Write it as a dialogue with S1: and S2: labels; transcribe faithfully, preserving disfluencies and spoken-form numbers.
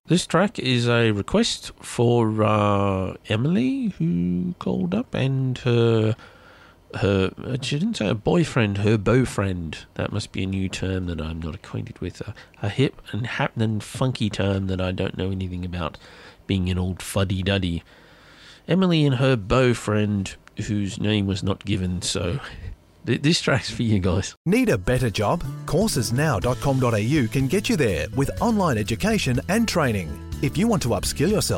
S1: This track is a request for uh, Emily, who called up, and her, her, she didn't say her boyfriend, her beaufriend. That must be a new term that I'm not acquainted with. A, a hip and happening funky term that I don't know anything about, being an old fuddy-duddy. Emily and her beaufriend, whose name was not given, so th- this track's for you guys.
S2: Need a better job? courses now dot com dot a u can get you there with online education and training. If you want to upskill yourself